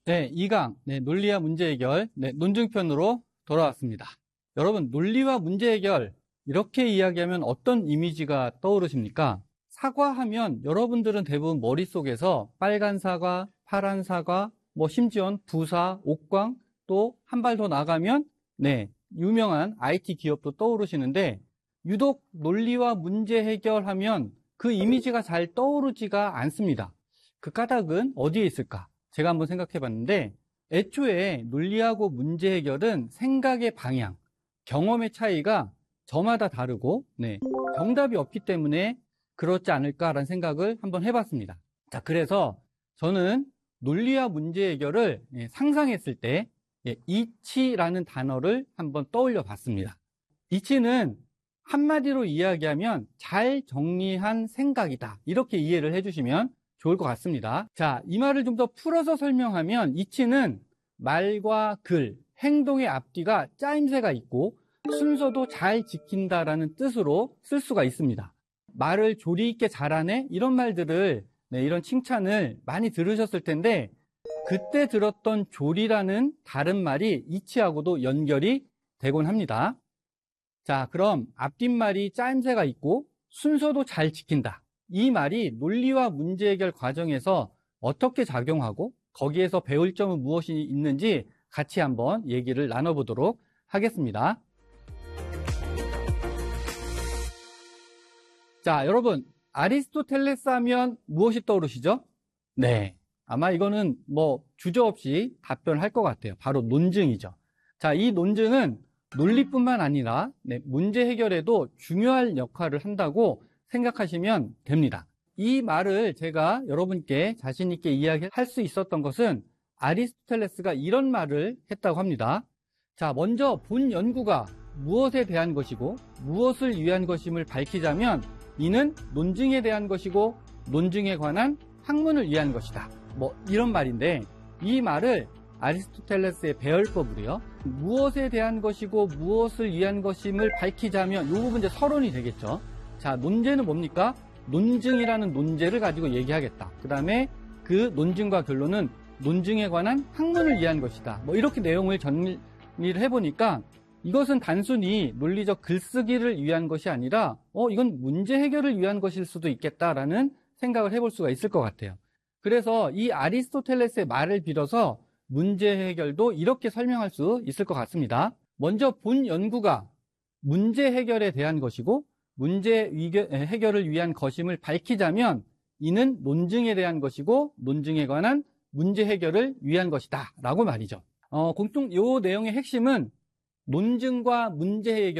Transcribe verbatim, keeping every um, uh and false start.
네, 이 강, 네, 논리와 문제 해결, 네, 논증편으로 돌아왔습니다. 여러분, 논리와 문제 해결, 이렇게 이야기하면 어떤 이미지가 떠오르십니까? 사과하면 여러분들은 대부분 머릿속에서 빨간 사과, 파란 사과, 뭐 심지어는 부사, 옥광, 또 한 발 더 나가면, 네, 유명한 아이티 기업도 떠오르시는데, 유독 논리와 문제 해결하면 그 이미지가 잘 떠오르지가 않습니다. 그 까닭은 어디에 있을까? 제가 한번 생각해 봤는데, 애초에 논리하고 문제 해결은 생각의 방향, 경험의 차이가 저마다 다르고, 네, 정답이 없기 때문에 그렇지 않을까라는 생각을 한번 해봤습니다. 자, 그래서 저는 논리와 문제 해결을 상상했을 때, 이치라는 단어를 한번 떠올려 봤습니다. 이치는 한마디로 이야기하면 잘 정리한 생각이다. 이렇게 이해를 해주시면 좋을 것 같습니다. 자, 이 말을 좀 더 풀어서 설명하면 이치는 말과 글, 행동의 앞뒤가 짜임새가 있고 순서도 잘 지킨다라는 뜻으로 쓸 수가 있습니다. 말을 조리 있게 잘하네? 이런 말들을, 네, 이런 칭찬을 많이 들으셨을 텐데 그때 들었던 조리라는 다른 말이 이치하고도 연결이 되곤 합니다. 자, 그럼 앞뒷말이 짜임새가 있고 순서도 잘 지킨다. 이 말이 논리와 문제 해결 과정에서 어떻게 작용하고 거기에서 배울 점은 무엇이 있는지 같이 한번 얘기를 나눠보도록 하겠습니다. 자, 여러분, 아리스토텔레스 하면 무엇이 떠오르시죠? 네, 아마 이거는 뭐 주저없이 답변할 것 같아요. 바로 논증이죠. 자, 이 논증은 논리뿐만 아니라 네, 문제 해결에도 중요한 역할을 한다고 생각하시면 됩니다. 이 말을 제가 여러분께 자신 있게 이야기할 수 있었던 것은 아리스토텔레스가 이런 말을 했다고 합니다. 자, 먼저 본 연구가 무엇에 대한 것이고 무엇을 위한 것임을 밝히자면 이는 논증에 대한 것이고 논증에 관한 학문을 위한 것이다. 뭐 이런 말인데 이 말을 아리스토텔레스의 배열법으로요. 무엇에 대한 것이고 무엇을 위한 것임을 밝히자면 이 부분 이제 서론이 되겠죠. 자, 논제는 뭡니까? 논증이라는 논제를 가지고 얘기하겠다. 그 다음에 그 논증과 결론은 논증에 관한 학문을 위한 것이다. 뭐 이렇게 내용을 정리를 해보니까 이것은 단순히 논리적 글쓰기를 위한 것이 아니라 어 이건 문제 해결을 위한 것일 수도 있겠다라는 생각을 해볼 수가 있을 것 같아요. 그래서 이 아리스토텔레스의 말을 빌어서 문제 해결도 이렇게 설명할 수 있을 것 같습니다. 먼저 본 연구가 문제 해결에 대한 것이고 문제 해결을 위한 것임을 밝히자면 이는 논증에 대한 것이고 논증에 관한 문제 해결을 위한 것이다 라고 말이죠. 어, 공통 이 내용의 핵심은 논증과 문제 해결